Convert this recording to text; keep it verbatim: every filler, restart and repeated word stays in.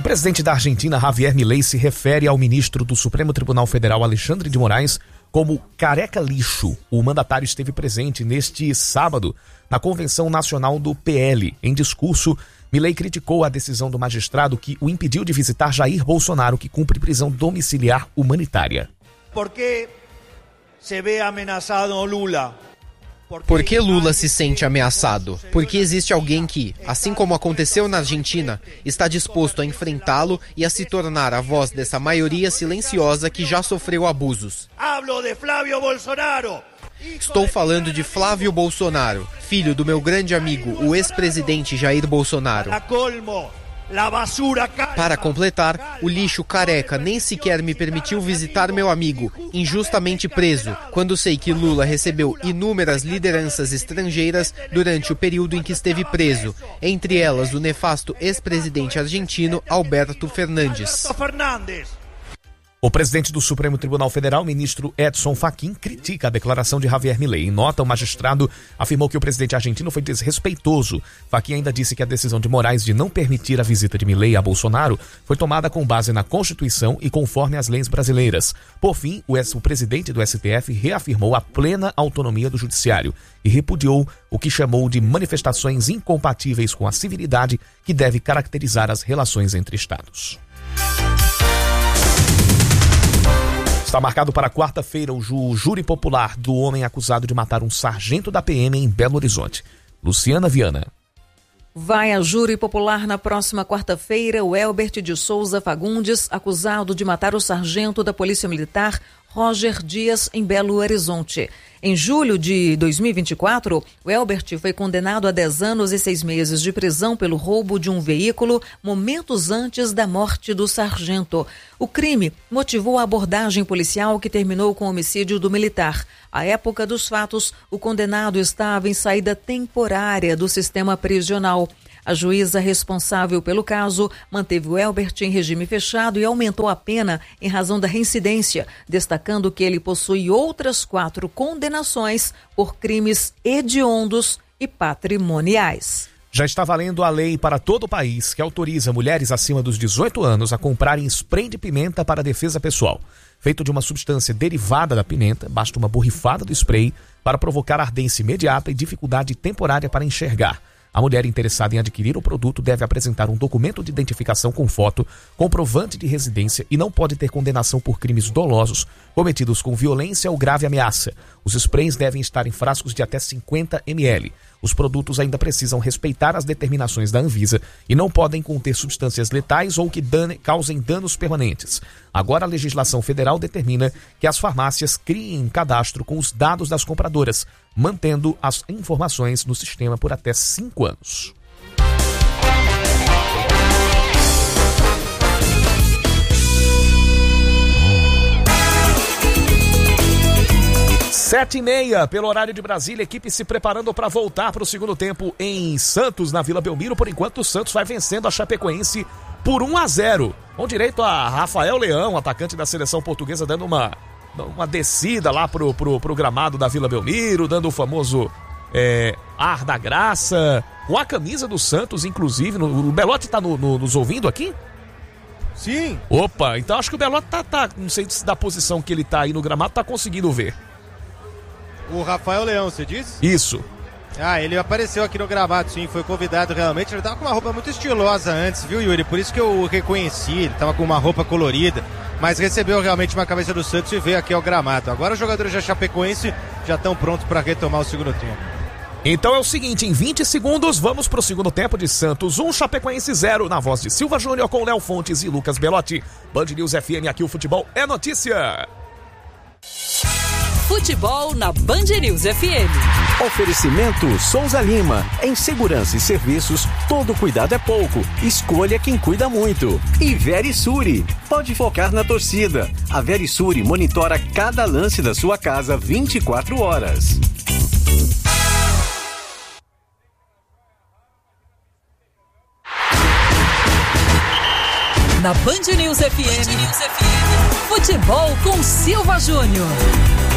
presidente da Argentina, Javier Milei, se refere ao ministro do Supremo Tribunal Federal, Alexandre de Moraes, como careca lixo. O mandatário esteve presente neste sábado na Convenção Nacional do P L. Em discurso, Milei criticou a decisão do magistrado que o impediu de visitar Jair Bolsonaro, que cumpre prisão domiciliar humanitária. Por que se vê ameaçado Lula? Por que Lula se sente ameaçado? Porque existe alguém que, assim como aconteceu na Argentina, está disposto a enfrentá-lo e a se tornar a voz dessa maioria silenciosa que já sofreu abusos. Estou falando de Flávio Bolsonaro, filho do meu grande amigo, o ex-presidente Jair Bolsonaro. Para completar, o lixo careca nem sequer me permitiu visitar meu amigo, injustamente preso, quando sei que Lula recebeu inúmeras lideranças estrangeiras durante o período em que esteve preso, entre elas o nefasto ex-presidente argentino Alberto Fernandes. O presidente do Supremo Tribunal Federal, ministro Edson Fachin, critica a declaração de Javier Milei. Em nota, o magistrado afirmou que o presidente argentino foi desrespeitoso. Fachin ainda disse que a decisão de Moraes de não permitir a visita de Milei a Bolsonaro foi tomada com base na Constituição e conforme as leis brasileiras. Por fim, o, ex- o presidente do S T F reafirmou a plena autonomia do judiciário e repudiou o que chamou de manifestações incompatíveis com a civilidade que deve caracterizar as relações entre estados. Está marcado para quarta-feira o jú- júri popular do homem acusado de matar um sargento da P M em Belo Horizonte. Luciana Viana. Vai a júri popular na próxima quarta-feira o Elbert de Souza Fagundes, acusado de matar o sargento da Polícia Militar, Roger Dias, em Belo Horizonte. Em julho de dois mil e vinte e quatro, o Elbert foi condenado a dez anos e seis meses de prisão pelo roubo de um veículo momentos antes da morte do sargento. O crime motivou a abordagem policial que terminou com o homicídio do militar. À época dos fatos, o condenado estava em saída temporária do sistema prisional. A juíza responsável pelo caso manteve o Elbert em regime fechado e aumentou a pena em razão da reincidência, destacando que ele possui outras quatro condenações por crimes hediondos e patrimoniais. Já está valendo a lei para todo o país que autoriza mulheres acima dos dezoito anos a comprarem spray de pimenta para defesa pessoal. Feito de uma substância derivada da pimenta, basta uma borrifada do spray para provocar ardência imediata e dificuldade temporária para enxergar. A mulher interessada em adquirir o produto deve apresentar um documento de identificação com foto, comprovante de residência e não pode ter condenação por crimes dolosos cometidos com violência ou grave ameaça. Os sprays devem estar em frascos de até cinquenta mililitros. Os produtos ainda precisam respeitar as determinações da Anvisa e não podem conter substâncias letais ou que dane, causem danos permanentes. Agora a legislação federal determina que as farmácias criem um cadastro com os dados das compradoras, mantendo as informações no sistema por até cinco anos. Sete e meia, pelo horário de Brasília, equipe se preparando para voltar para o segundo tempo em Santos, na Vila Belmiro. Por enquanto, o Santos vai vencendo a Chapecoense por um a zero, com direito a Rafael Leão, atacante da seleção portuguesa, dando uma, uma descida lá pro, pro, pro gramado da Vila Belmiro, dando o famoso é, ar da graça, com a camisa do Santos, inclusive. No, o Belotti tá no, no, nos ouvindo aqui? Sim. Opa, então acho que o Belotti tá, tá, não sei se da posição que ele tá aí no gramado, tá conseguindo ver. O Rafael Leão, você disse? Isso. Ah, ele apareceu aqui no gramado, sim, foi convidado realmente. Ele tava com uma roupa muito estilosa antes, viu, Yuri? Por isso que eu o reconheci, ele tava com uma roupa colorida, mas recebeu realmente uma camisa do Santos e veio aqui ao gramado. Agora os jogadores da Chapecoense já estão prontos para retomar o segundo tempo. Então é o seguinte, em vinte segundos, vamos pro segundo tempo de Santos um, Chapecoense zero, na voz de Silva Júnior com Léo Fontes e Lucas Belotti. Band News F M, aqui o futebol é notícia. Futebol na Band News F M. Oferecimento Souza Lima. Em segurança e serviços, todo cuidado é pouco. Escolha quem cuida muito. E Verisure. Pode focar na torcida. A Verisure monitora cada lance da sua casa vinte e quatro horas. Na Band News F M, Band News F M. Futebol com Silva Júnior.